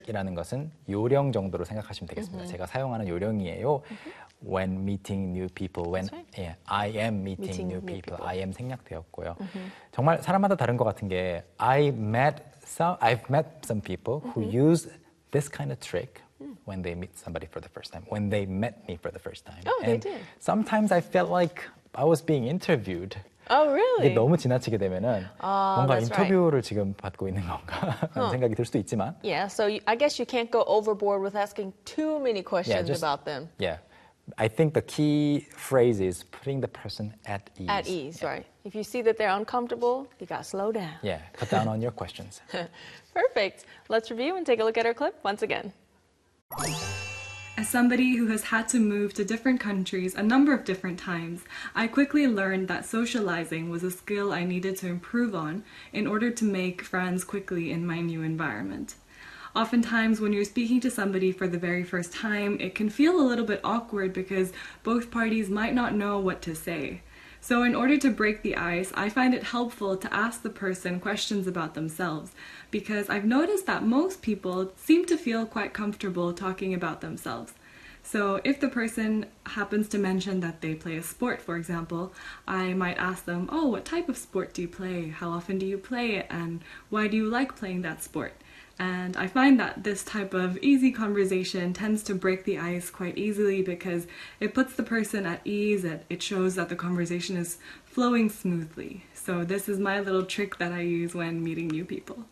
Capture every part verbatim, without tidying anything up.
이라는 것은 요령 정도로 생각하시면 되겠습니다. Mm-hmm. 제가 사용하는 요령이에요. Mm-hmm. When meeting new people, when right. yeah, I am meeting, Meeting new, new people. people. I am 생략되었고요. Mm-hmm. 정말 사람마다 다른 것 같은 게 I met some, I've met some people who Mm-hmm. use this kind of trick when they meet somebody for the first time, when they met me for the first time. Oh, and they did. sometimes I felt like I was being interviewed. Oh, really? 이게 너무 지나치게 되면은 Oh, 뭔가 that's 인터뷰를 right. 지금 받고 있는 건가 라는 Huh. 생각이 들 수도 있지만 Yeah, so you, I guess you can't go overboard with asking too many questions just- about them. Yeah. I think the key phrase is putting the person at ease. At ease, Yeah. right. If you see that they're uncomfortable, you got to slow down. Yeah, cut down on your questions. Perfect. Let's review and take a look at our clip once again. As somebody who has had to move to different countries a number of different times, I quickly learned that socializing was a skill I needed to improve on in order to make friends quickly in my new environment. Oftentimes, when you're speaking to somebody for the very first time, it can feel a little bit awkward because both parties might not know what to say. So in order to break the ice, I find it helpful to ask the person questions about themselves, because I've noticed that most people seem to feel quite comfortable talking about themselves. So if the person happens to mention that they play a sport, for example, I might ask them, oh, what type of sport do you play? How often do you play it? And why do you like playing that sport? And I find that this type of easy conversation tends to break the ice quite easily because it puts the person at ease, it, it shows that the conversation is flowing smoothly. So this is my little trick that I use when meeting new people.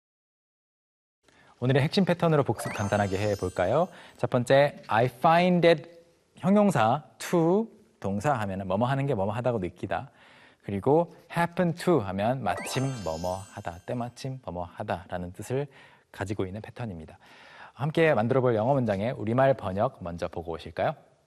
오늘의 핵심 패턴으로 복습 간단하게 해볼까요? 첫 번째, I find it 형용사 to 동사 하면 뭐뭐 하는 게 뭐뭐 하다고 느끼다. 그리고 happen to 하면 마침 뭐뭐 하다, 때마침 뭐뭐 하다라는 뜻을 가지고 있는 패턴입니다. 함께 만들어 볼 영어 문장의 우리말 번역 먼저 보고 오실까요?